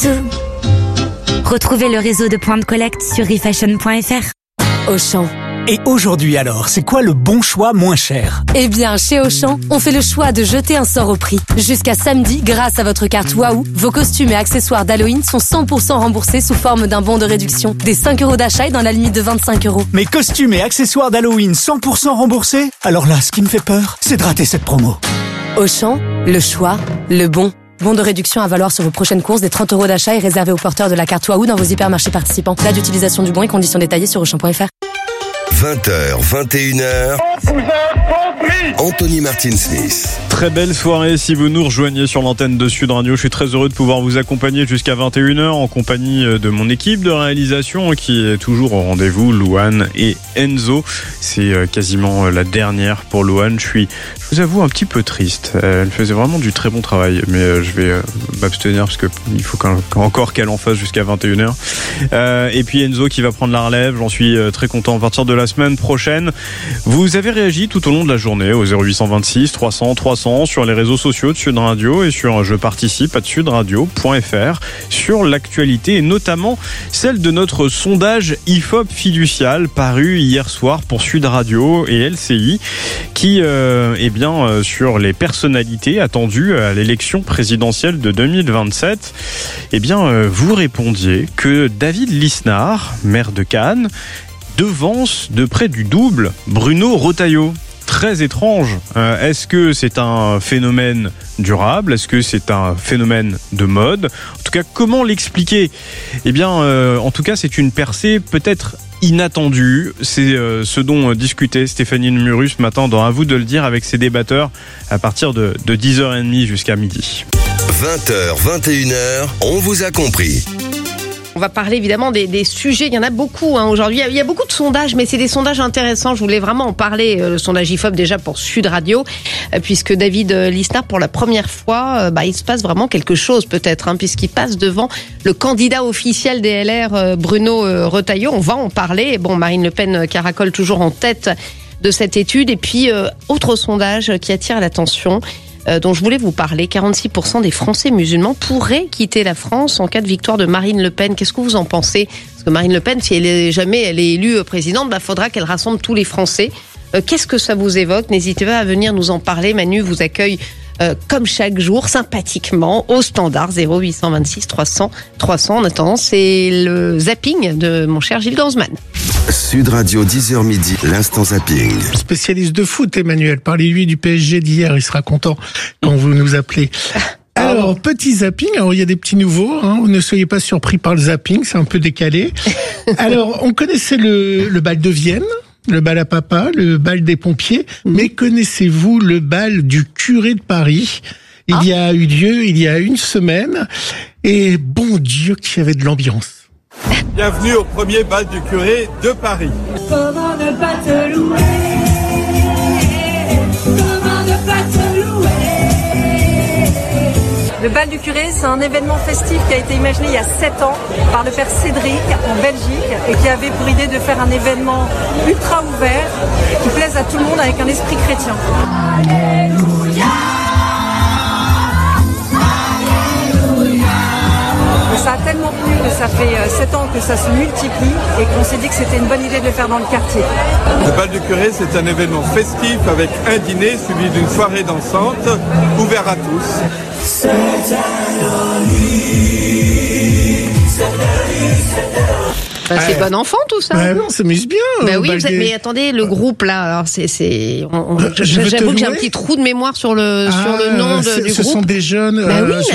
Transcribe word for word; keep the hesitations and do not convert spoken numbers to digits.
Retrouvez le réseau de points de collecte sur refashion point f r. Auchan. Et aujourd'hui alors, c'est quoi le bon choix moins cher ? Eh bien, chez Auchan, on fait le choix de jeter un sort au prix. Jusqu'à samedi, grâce à votre carte Waouh, vos costumes et accessoires d'Halloween sont cent pour cent remboursés sous forme d'un bon de réduction. Des cinq euros d'achat et dans la limite de vingt-cinq euros. Mes costumes et accessoires d'Halloween cent pour cent remboursés ? Alors là, ce qui me fait peur, c'est de rater cette promo. Auchan, le choix, le bon. Bon de réduction à valoir sur vos prochaines courses. Des trente euros d'achat est réservé aux porteurs de la carte Waouh dans vos hypermarchés participants. Date d'utilisation du bon et conditions détaillées sur auchan point f r. vingt heures, vingt et une heures. On vous a compris. Anthony Martin-Smith. Très belle soirée si vous nous rejoignez sur l'antenne de Sud Radio. Je suis très heureux de pouvoir vous accompagner jusqu'à vingt et une heures en compagnie de mon équipe de réalisation qui est toujours au rendez-vous, Louane et Enzo. C'est quasiment la dernière pour Louane. Je suis, je vous avoue, un petit peu triste. Elle faisait vraiment du très bon travail, mais je vais m'abstenir parce qu'il faut encore qu'elle en fasse jusqu'à vingt et une heures. Et puis Enzo qui va prendre la relève. J'en suis très content à partir de la semaine prochaine. Vous avez réagi tout au long de la journée au zéro huit cent vingt-six trois cents trois cents sur les réseaux sociaux de Sud Radio et sur je participe à sudradio point f r sur l'actualité et notamment celle de notre sondage I F O P fiducial paru hier soir pour Sud Radio et L C I qui euh, est bien euh, sur les personnalités attendues à l'élection présidentielle de deux mille vingt-sept. Eh bien, euh, vous répondiez que David Lisnard, maire de Cannes, devance de près du double Bruno Retailleau. Très étrange. Euh, est-ce que c'est un phénomène durable ? Est-ce que c'est un phénomène de mode ? En tout cas, comment l'expliquer ? Eh bien, euh, en tout cas, c'est une percée peut-être inattendue. C'est euh, ce dont discutait Stéphanie Muru ce matin dans À vous de le dire avec ses débatteurs à partir de, de dix heures trente jusqu'à midi. vingt heures, vingt et une heures, on vous a compris. On va parler évidemment des, des sujets, il y en a beaucoup hein, aujourd'hui, il y, a, il y a beaucoup de sondages, mais c'est des sondages intéressants, je voulais vraiment en parler, euh, le sondage I F O P déjà pour Sud Radio, euh, puisque David Lisnard pour la première fois, euh, bah, il se passe vraiment quelque chose peut-être, hein, puisqu'il passe devant le candidat officiel des L R, euh, Bruno euh, Retailleau, on va en parler, bon Marine Le Pen caracole toujours en tête de cette étude, et puis euh, autre sondage qui attire l'attention, Euh, dont je voulais vous parler. quarante-six pour cent des Français musulmans pourraient quitter la France en cas de victoire de Marine Le Pen. Qu'est-ce que vous en pensez ? Parce que Marine Le Pen, si elle est jamais elle est élue présidente, bah faudra qu'elle rassemble tous les Français. Euh, qu'est-ce que ça vous évoque ? N'hésitez pas à venir nous en parler. Manu vous accueille euh, comme chaque jour, sympathiquement, au standard zéro huit cent vingt-six trois cents trois cents. En attendant, c'est le zapping de mon cher Gilles Gansman. Sud Radio, dix heures midi, l'instant zapping. Spécialiste de foot, Emmanuel. Parlez-lui du P S G d'hier, il sera content quand vous nous appelez. Alors, petit zapping, alors il y a des petits nouveaux, hein, ne soyez pas surpris par le zapping, c'est un peu décalé. Alors, on connaissait le, le bal de Vienne, le bal à papa, le bal des pompiers, mmh. mais connaissez-vous le bal du curé de Paris ? Il ah. y a eu lieu il y a une semaine, et bon Dieu qu'il y avait de l'ambiance. Bienvenue au premier bal du curé de Paris. Comment ne pas te louer ? Comment ne pas te louer ? Le bal du curé, c'est un événement festif qui a été imaginé il y a sept ans par le père Cédric en Belgique et qui avait pour idée de faire un événement ultra ouvert qui plaise à tout le monde avec un esprit chrétien. Alléluia ! Ça a tellement plu que ça fait sept ans que ça se multiplie et qu'on s'est dit que c'était une bonne idée de le faire dans le quartier. Le bal du curé, c'est un événement festif avec un dîner suivi d'une soirée dansante ouvert à tous. C'est la nuit, c'est la nuit, c'est la nuit. Bah, c'est bon enfant tout ça. Bah non, ça s'amuse bien. Bah oui, vous êtes, des... mais attendez, le groupe là, alors c'est, c'est, on, on, j'avoue que j'ai un petit trou de mémoire sur le, ah, sur le nom de, du ce groupe. Ce sont des jeunes. Bah euh, oui,